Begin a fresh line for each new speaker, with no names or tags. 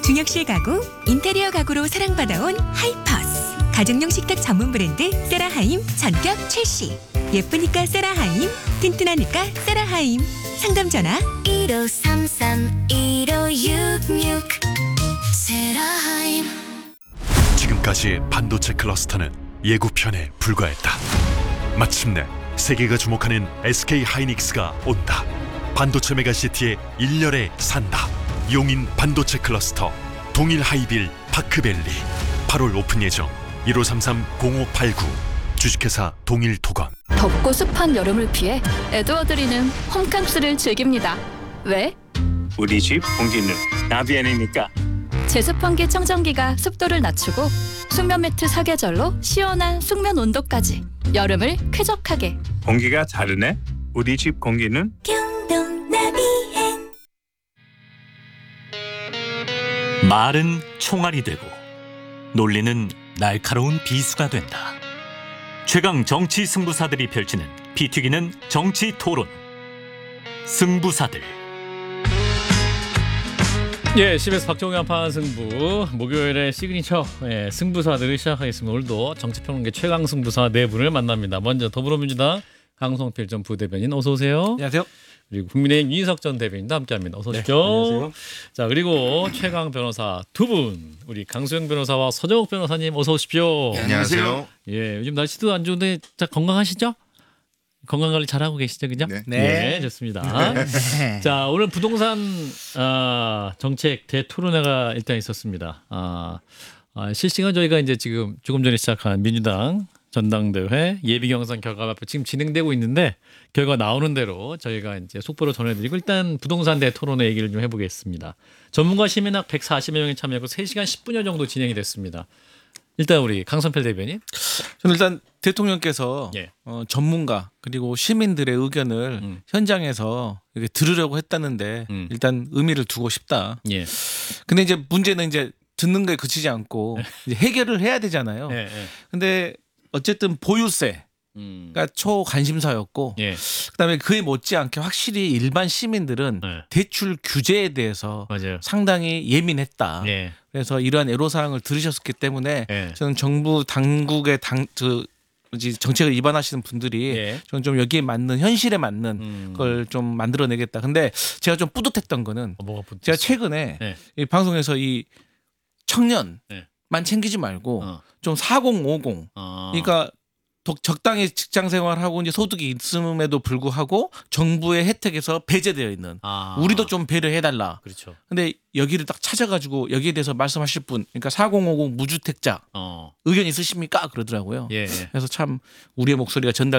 중역실 가구, 인테리어 가구로 사랑받아온 하이퍼스. 가정용 식탁 전문 브랜드 세라하임 전격 출시. 예쁘니까 세라하임, 튼튼하니까 세라하임. 상담 전화
1533-1566 세라하임.
지금까지 반도체 클러스터는 예고편에 불과했다. 마침내 세계가 주목하는 SK 하이닉스가 온다. 반도체 메가시티의 일렬에 산다. 용인 반도체 클러스터 동일 하이빌 파크밸리 8월 오픈 예정. 1533-0589 주식회사 동일토건.
덥고 습한 여름을 피해 에드워드리는 홈캉스를 즐깁니다. 왜?
우리 집 공기는 나비엔이니까.
제습환기 청정기가 습도를 낮추고 숙면 매트 사계절로 시원한 숙면 온도까지 여름을 쾌적하게.
공기가 다르네. 우리 집 공기는
경동 나비엔.
말은 총알이 되고 논리는 날카로운 비수가 된다. 최강 정치 승부사들이 펼치는 피 튀기는 정치 토론. 승부사들.
예, CBS 박정희 한판 승부 목요일에 시그니처 승부사들을 시작하겠습니다. 오늘도 정치평론계 최강 승부사 네 분을 만납니다. 먼저 더불어민주당 강성필 전 부대변인 어서 오세요.
안녕하세요.
그리고 국민의힘 이인석 전 대변인도 함께합니다. 어서 오십시오.
네, 안녕하세요.
자, 그리고 최강 변호사 두 분, 우리 강수영 변호사와 서정욱 변호사님 어서 오십시오.
네, 안녕하세요.
예, 요즘 날씨도 안 좋은데 자, 건강하시죠? 건강 관리 잘하고 계시죠, 그죠?
네.
예, 좋습니다. 자, 오늘 부동산 정책 대토론회가 일단 있었습니다. 실시간 저희가 이제 지금 조금 전에 시작한 민주당 전당대회 예비 경선 결과 발표 지금 진행되고 있는데 결과 나오는 대로 저희가 이제 속보로 전해드리고 일단 부동산 대토론회 얘기를 좀 해보겠습니다. 전문가 시민학 140여 명이 참여하고 3시간 10분여 정도 진행이 됐습니다. 일단 우리 강성필 대변인.
저는 일단 대통령께서
예.
전문가 그리고 시민들의 의견을 현장에서 이렇게 들으려고 했다는데 일단 의미를 두고 싶다.
예.
근데 이제 문제는 이제 듣는 거에 그치지 않고 이제 해결을 해야 되잖아요.
예. 예.
근데 어쨌든 보유세가 초관심사였고
예.
그다음에 그에 못지않게 확실히 일반 시민들은
네.
대출 규제에 대해서
맞아요.
상당히 예민했다.
예.
그래서 이러한 애로사항을 들으셨기 때문에
예.
저는 정부 당국의 정책을 입안하시는 분들이
예.
저는 좀 여기에 맞는 현실에 맞는 걸 좀 만들어내겠다. 근데 제가 좀 뿌듯했던 거는
뭐가 붙었어요?
제가 최근에
네.
이 방송에서 이 청년만
네.
챙기지 말고
어.
좀 4050
어.
그러니까 적당히 직장 생활하고 이제 소득이 있음에도 불구하고 정부의 혜택에서 배제되어 있는 우리도 좀 배려해달라.
그렇죠.
근데 여기를 딱 찾아가지고 여기에 대해서 말씀하실 분, 그러니까 4050 무주택자 의견 있으십니까? 그러더라고요.
예.
그래서 참 우리의 목소리가 전달.